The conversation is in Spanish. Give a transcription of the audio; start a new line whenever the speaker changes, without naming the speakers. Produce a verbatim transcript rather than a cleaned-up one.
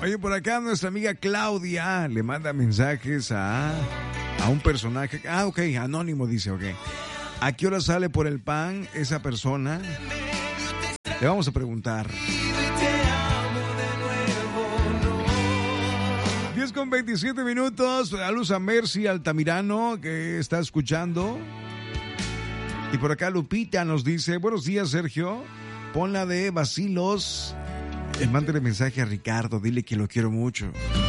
Oye, por acá nuestra amiga Claudia le manda mensajes a, a un personaje. Ah, ok, anónimo dice, ok. ¿A qué hora sale por el pan esa persona? Le vamos a preguntar. diez con veintisiete minutos. Saludos a Mercy Altamirano que está escuchando. Y por acá Lupita nos dice, buenos días Sergio, pon la de Vacilos. Eh, mándale mensaje a Ricardo, dile que lo quiero mucho.